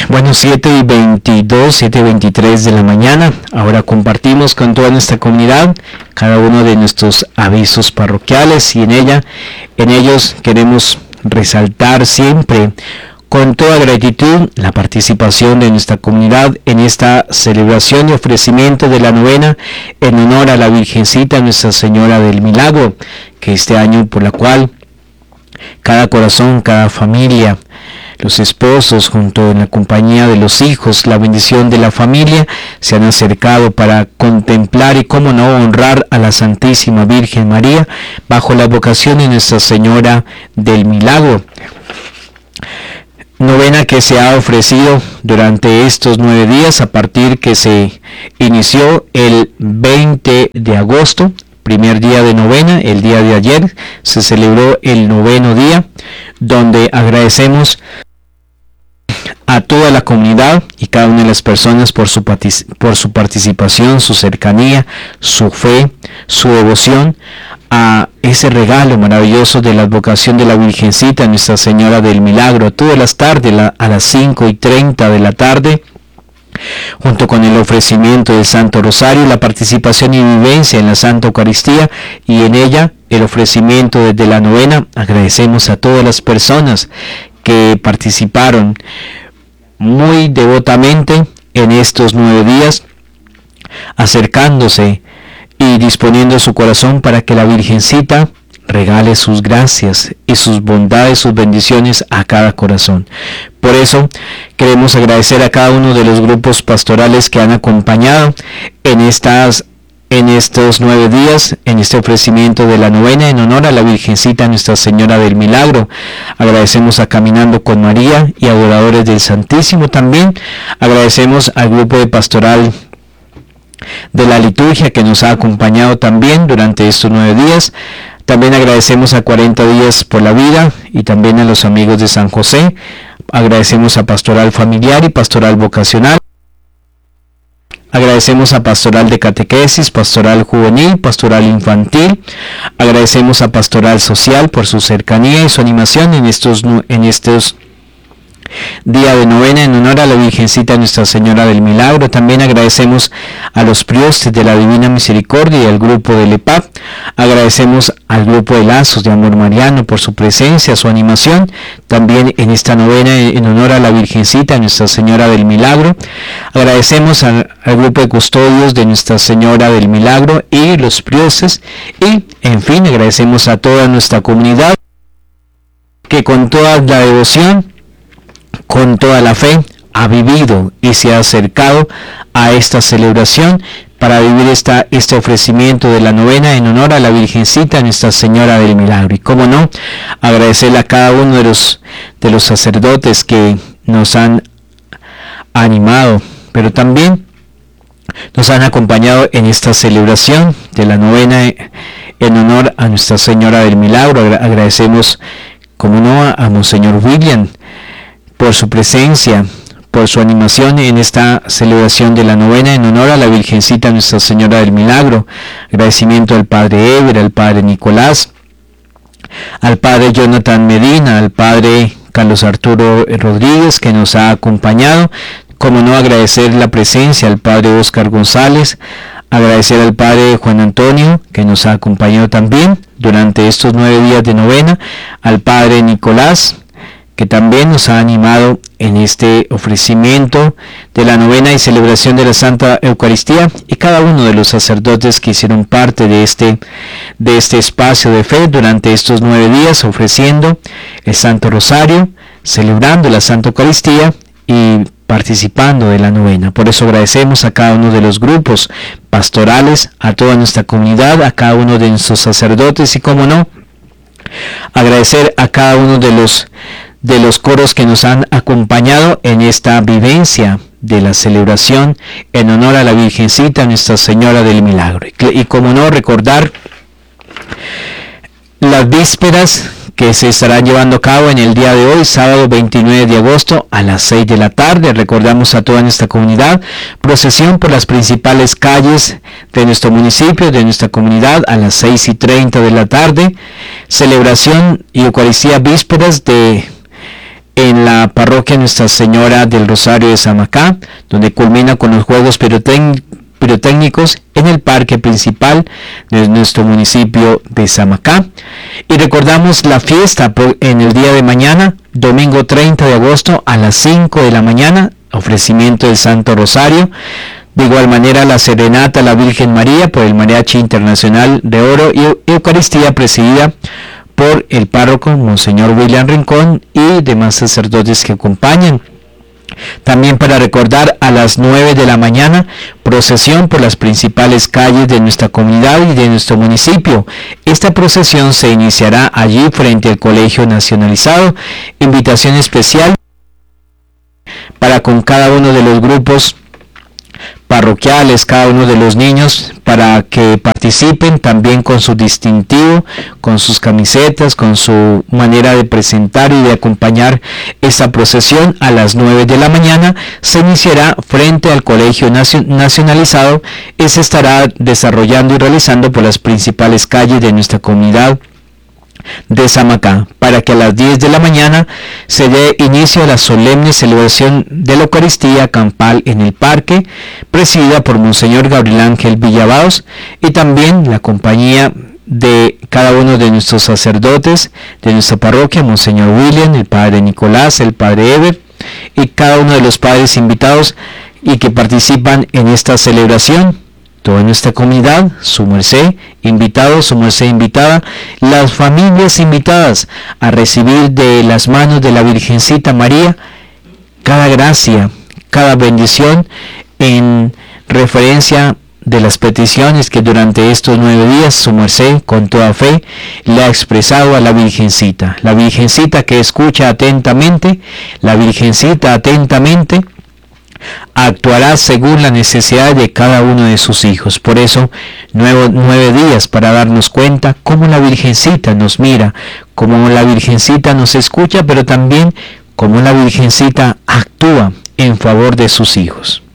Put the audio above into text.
Bueno, 7:22, 7:23 de la mañana. Ahora compartimos con toda nuestra comunidad cada uno de nuestros avisos parroquiales y en ellos queremos resaltar siempre con toda gratitud la participación de nuestra comunidad en esta celebración y ofrecimiento de la novena en honor a la Virgencita Nuestra Señora del Milagro, que este año por la cual cada corazón, cada familia, los esposos junto en la compañía de los hijos, la bendición de la familia, se han acercado para contemplar y cómo no honrar a la Santísima Virgen María bajo la vocación de Nuestra Señora del Milagro. Novena que se ha ofrecido durante estos 9 días a partir que se inició el 20 de agosto, primer día de novena. El día de ayer se celebró el 9º día, donde agradecemos a toda la comunidad y cada una de las personas por su participación, su cercanía, su fe, su devoción a ese regalo maravilloso de la advocación de la Virgencita Nuestra Señora del Milagro. Todas las tardes a las 5:30 de la tarde, junto con el ofrecimiento del Santo Rosario, la participación y vivencia en la Santa Eucaristía y en ella el ofrecimiento desde la novena. Agradecemos a todas las personas que participaron muy devotamente en estos 9 días, acercándose y disponiendo su corazón para que la Virgencita regale sus gracias y sus bondades, sus bendiciones a cada corazón. Por eso queremos agradecer a cada uno de los grupos pastorales que han acompañado en estos 9 días, en este ofrecimiento de la novena en honor a la Virgencita Nuestra Señora del Milagro. Agradecemos a Caminando con María y Adoradores del Santísimo. También agradecemos al grupo de pastoral de la liturgia que nos ha acompañado también durante estos 9 días. También agradecemos a 40 días por la vida y también a los amigos de San José. Agradecemos a Pastoral Familiar y Pastoral Vocacional. Agradecemos a Pastoral de Catequesis, Pastoral Juvenil, Pastoral Infantil. Agradecemos a Pastoral Social por su cercanía y su animación en estos día de novena en honor a la Virgencita Nuestra Señora del Milagro. También agradecemos a los priostes de la Divina Misericordia y al grupo del EPAP. Agradecemos al grupo de Lazos de Amor Mariano por su presencia, su animación, también en esta novena en honor a la Virgencita Nuestra Señora del Milagro. Agradecemos al grupo de custodios de Nuestra Señora del Milagro y los priostes. Y, en fin, agradecemos a toda nuestra comunidad que con toda la devoción, con toda la fe, ha vivido y se ha acercado a esta celebración para vivir este ofrecimiento de la novena en honor a la Virgencita Nuestra Señora del Milagro. Y cómo no, agradecerle a cada uno de los sacerdotes que nos han animado, pero también nos han acompañado en esta celebración de la novena en honor a Nuestra Señora del Milagro. Agradecemos, como no, a Monseñor William por su presencia, por su animación en esta celebración de la novena en honor a la Virgencita Nuestra Señora del Milagro. Agradecimiento al Padre Eber, al Padre Nicolás, al Padre Jonathan Medina, al Padre Carlos Arturo Rodríguez que nos ha acompañado. Como no, agradecer la presencia al Padre Óscar González, agradecer al Padre Juan Antonio que nos ha acompañado también durante estos 9 días de novena, al Padre Nicolás que también nos ha animado en este ofrecimiento de la novena y celebración de la Santa Eucaristía, y cada uno de los sacerdotes que hicieron parte de este espacio de fe durante estos 9 días, ofreciendo el Santo Rosario, celebrando la Santa Eucaristía y participando de la novena. Por eso agradecemos a cada uno de los grupos pastorales, a toda nuestra comunidad, a cada uno de nuestros sacerdotes y, como no, agradecer a cada uno de los coros que nos han acompañado en esta vivencia de la celebración en honor a la Virgencita Nuestra Señora del Milagro. Y como no, recordar las vísperas que se estarán llevando a cabo en el día de hoy, sábado 29 de agosto a las 6 de la tarde. Recordamos a toda nuestra comunidad, procesión por las principales calles de nuestro municipio, de nuestra comunidad, a las 6:30 de la tarde. Celebración y Eucaristía vísperas en la parroquia Nuestra Señora del Rosario de Samacá, donde culmina con los juegos pirotécnicos en el parque principal de nuestro municipio de Samacá. Y recordamos la fiesta en el día de mañana, domingo 30 de agosto a las 5 de la mañana, ofrecimiento del Santo Rosario. De igual manera, la serenata a la Virgen María por el Mariachi Internacional de Oro y Eucaristía presidida por el párroco Monseñor William Rincón y demás sacerdotes que acompañan. También para recordar, a las 9 de la mañana, procesión por las principales calles de nuestra comunidad y de nuestro municipio. Esta procesión se iniciará allí frente al Colegio Nacionalizado. Invitación especial para con cada uno de los grupos parroquiales, cada uno de los niños, para que participen también con su distintivo, con sus camisetas, con su manera de presentar y de acompañar esta procesión. A las 9 de la mañana se iniciará frente al Colegio Nacionalizado y se estará desarrollando y realizando por las principales calles de nuestra comunidad de Samacá, para que a las 10 de la mañana se dé inicio a la solemne celebración de la Eucaristía campal en el parque, presidida por Monseñor Gabriel Ángel Villavados, y también la compañía de cada uno de nuestros sacerdotes de nuestra parroquia, Monseñor William, el Padre Nicolás, el Padre Eber, y cada uno de los padres invitados y que participan en esta celebración. Toda nuestra comunidad, su merced invitado, su merced invitada, las familias invitadas a recibir de las manos de la Virgencita María cada gracia, cada bendición, en referencia de las peticiones que durante estos 9 días su merced con toda fe le ha expresado a la Virgencita que escucha atentamente, la Virgencita atentamente actuará según la necesidad de cada uno de sus hijos. Por eso, 9 días para darnos cuenta cómo la Virgencita nos mira, cómo la Virgencita nos escucha, pero también cómo la Virgencita actúa en favor de sus hijos.